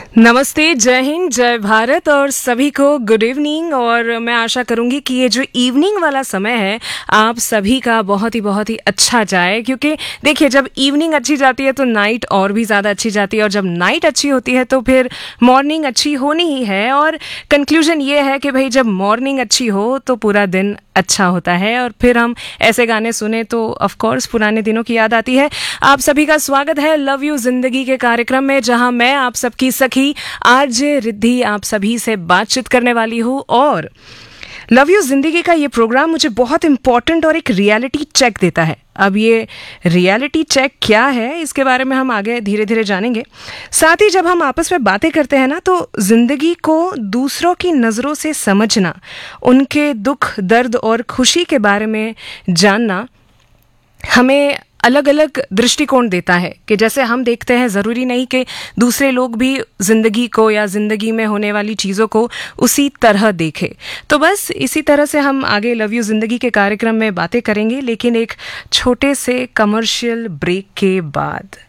नमस्ते, जय हिंद, जय भारत और सभी को गुड इवनिंग। और मैं आशा करूंगी कि ये जो इवनिंग वाला समय है आप सभी का बहुत ही अच्छा जाए, क्योंकि देखिए जब इवनिंग अच्छी जाती है तो नाइट और भी ज़्यादा अच्छी जाती है, और जब नाइट अच्छी होती है तो फिर मॉर्निंग अच्छी होनी ही है। और कंक्लूजन ये है कि भाई जब मॉर्निंग अच्छी हो तो पूरा दिन अच्छा होता है। और फिर हम ऐसे गाने सुने तो ऑफ कोर्स पुराने दिनों की याद आती है। आप सभी का स्वागत है लव यू जिंदगी के कार्यक्रम में, जहां मैं आप सबकी सखी आरजे रिद्धि आप सभी से बातचीत करने वाली हूँ। और लव यू जिंदगी का ये प्रोग्राम मुझे बहुत इंपॉर्टेंट और एक रियलिटी चेक देता है। अब ये रियलिटी चेक क्या है इसके बारे में हम आगे धीरे धीरे जानेंगे। साथ ही जब हम आपस में बातें करते हैं ना, तो जिंदगी को दूसरों की नज़रों से समझना, उनके दुख दर्द और खुशी के बारे में जानना हमें अलग अलग दृष्टिकोण देता है। कि जैसे हम देखते हैं, ज़रूरी नहीं कि दूसरे लोग भी ज़िंदगी को या ज़िंदगी में होने वाली चीज़ों को उसी तरह देखें। तो बस इसी तरह से हम आगे लव यू ज़िंदगी के कार्यक्रम में बातें करेंगे, लेकिन एक छोटे से कमर्शियल ब्रेक के बाद।